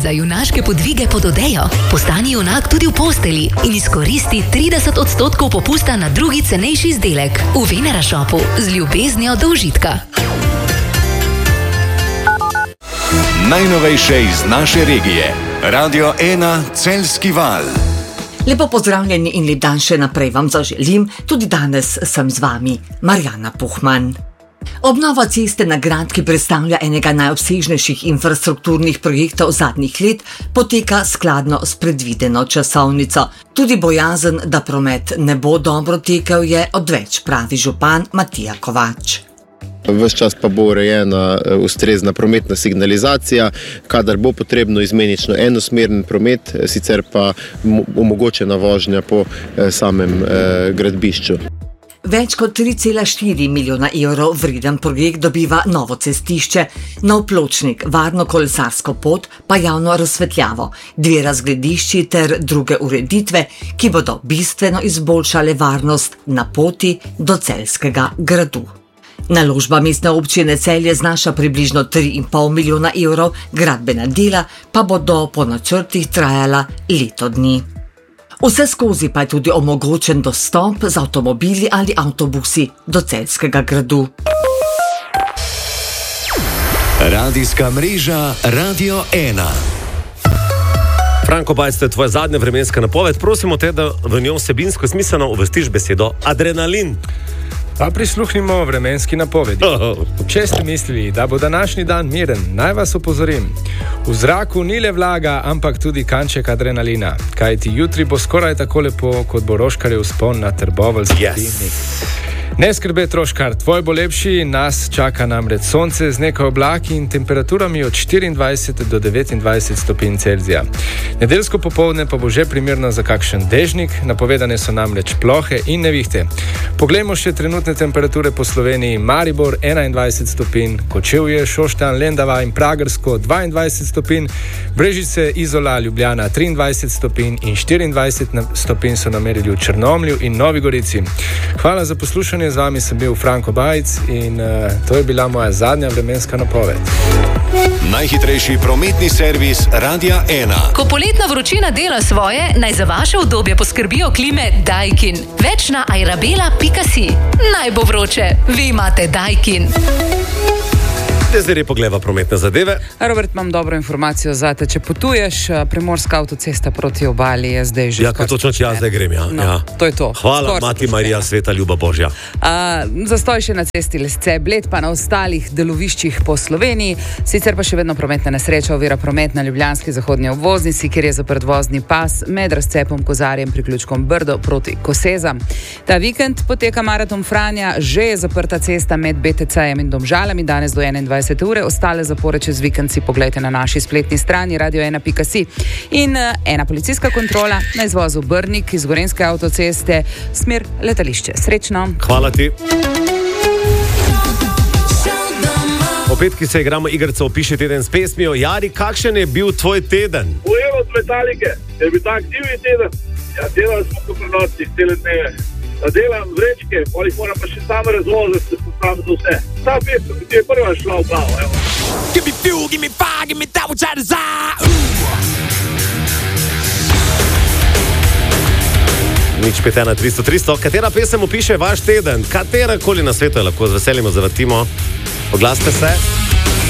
za junaške podvige pod odejo? Postani junak tudi v posteli in izkoristi 30% popusta na drugi cenejši izdelek v Venera Shopu z ljubeznijo do užitka. Najnovejše iz naše regije. Radio 1 Celjski val. Lepo pozdravljeni in lep dan še naprej vam zaželim. Tudi danes sem z vami, Marjana Puhman. Obnova ceste na Grad, ki predstavlja enega najobsežnejših infrastrukturnih projektov zadnjih let, poteka skladno s predvideno časovnico. Tudi bojazen, da promet ne bo dobro tekel, je odveč, pravi župan Matija Kovač. Ves čas pa bo urejena ustrezna prometna signalizacija, kadar bo potrebno izmenično enosmeren promet, sicer pa omogočena vožnja po samem gradbišču. Več kot 3,4 milijona evrov vreden projekt dobiva novo cestišče, nov pločnik, varno kolesarsko pot, pa javno razsvetljavo, 2 razgledišči ter druge ureditve, ki bodo bistveno izboljšale varnost na poti do Celjskega gradu. Naložba mestne občine Celje znaša približno 3,5 milijona evrov, gradbena dela pa bodo po načrtih trajala leto dni. Vse skozi pa je tudi omogočen dostop z avtomobili ali avtobusi do Celjskega gradu. Radijska mreža Radio 1. Franko Bajc, to je tvoja zadnja vremenska napoved. Prosimo te, da v njo vsebinsko smiselno uvrstiš besedo adrenalin. Pa prisluhnimo vremenski napovedi. Če ste mislili, da bo današnji dan miren, naj vas opozorim. V zraku ni le vlaga, ampak tudi kanček adrenalina. Kajti jutri bo skoraj tako lepo, kot bo Roškarjev vzpon na Trboveljski dimnik. Ne skrbeti, Roškar, tvoj bo lepši, nas čaka namreč sonce z nekaj oblaki in temperaturami od 24 do 29 stopinj Celzija. Nedeljsko popoldne pa bo že primerno za kakšen dežnik, napovedane so namreč plohe in nevihte. Poglejmo še trenutne temperature po Sloveniji. Maribor 21 stopinj, Kočevje, Šoštanj, Lendava in Pragersko 22 stopinj, Brežice, Izola, Ljubljana 23 stopinj in 24 stopinj so namerili v Črnomlju in Novi Gorici. Hvala za poslušanje. Z vami sem bil Franko Bajc in to je bila moja zadnja vremenska napoved. Najhitrejši prometni servis Radia 1. Ko poletna vročina dela svoje, naj za vaše udobje poskrbijo klime Daikin. Več na airabela.si. Naj bo vroče, vi imate Daikin. Zdaj pogleda prometne zadeve. Robert, imam dobro informacijo zate. Če potuješ, Primorska avtocesta proti obali je zdaj že... Ja, kaj točno, če jaz zdaj grem, ja. No, ja. To je to. Hvala, Mati Marija, sveta ljuba Božja. Zastoj še na cesti Lesce, Bled pa na ostalih deloviščih po Sloveniji. Sicer pa še vedno prometna nesreča ovira promet na ljubljanski zahodni obvoznici, kjer je zaprt vozni pas med razcepom Kozarjem priključkom Brdo proti Kosezam. Ta vikend poteka maraton Franja, že je zaprta cesta med BTC-jem in Domžalami danes do 21 ure, ostale zapore čez vikend si poglejte na naši spletni strani radio1.si. In ena policijska kontrola na izvozu Brnik iz Gorenjske avtoceste, smer letališče. Srečno! Hvala ti! O petki se igramo igrico Opiši teden s pesmijo. Jari, kakšen je bil tvoj teden? Ujel od Metalike, je bil tak divji teden. Ja, delal smo po prenocih cele dneve. Delam vrečke, ali moram pa še samo razvoziti, se popravim za vse. Ta pesma, ki ti je prva šla v glavo, evo. Give me fuel, give me fire, give me that which I desire. Nič 51300. Katera pesem opiše vaš teden? Katerakoli na svetu je lahko, z veseljem zavrtimo. Oglasite se.